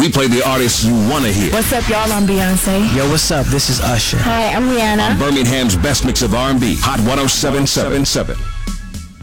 We play the artists you want to hear. What's up, y'all? I'm Beyonce. Yo, what's up? This is Usher. Hi, I'm Rihanna. Birmingham's best mix of R&B, Hot 107.7.